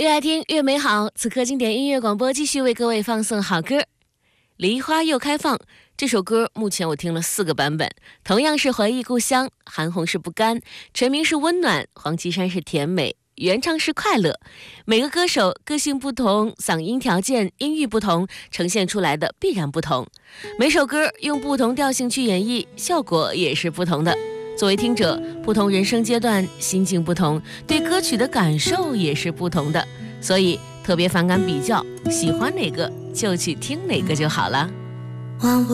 越爱听越美好，此刻经典音乐广播继续为各位放送好歌。梨花又开放这首歌目前我听了4个版本，同样是回忆故乡，韩红是不甘，陈明是温暖，黄绮珊是甜美，原唱是快乐。每个歌手个性不同，嗓音条件音域不同，呈现出来的必然不同。每首歌用不同调性去演绎，效果也是不同的。作为听者，不同人生阶段心境不同，对歌曲的感受也是不同的，所以特别反感比较，喜欢哪个就去听哪个就好了。